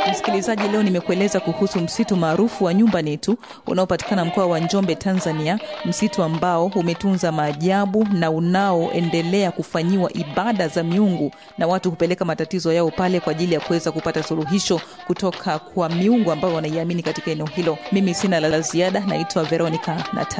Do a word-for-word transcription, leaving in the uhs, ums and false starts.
Msikilizaji, leo nimekueleza kuhusu msitu maarufu wa Nyumba Netu unaopatikana mkoa wa Njombe, Tanzania, msitu ambao umetunza maajabu na unaoendelea kufanyiwa ibada za miungu na watu kupeleka matatizo yao pale kwa ajili ya kuweza kupata suluhisho kutoka kwa miungu ambao wanaiamini katika eneo hilo. Mimi sina la ziada, naitwa Veronica Nata.